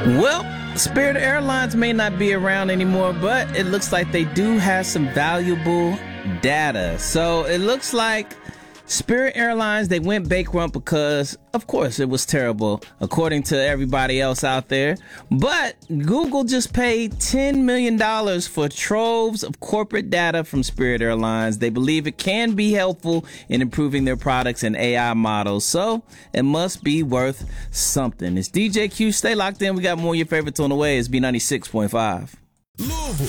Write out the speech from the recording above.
Well, Spirit Airlines may not be around anymore, but it looks like they do have some valuable data. So it looks like Spirit Airlines, they went bankrupt because, of course, it was terrible, according to everybody else out there. But Google just paid $10 million for troves of corporate data from Spirit Airlines. They believe it can be helpful in improving their products and AI models. So it must be worth something. It's DJ Q. Stay locked in. We got more of your favorites on the way. It's B96.5. Louisville,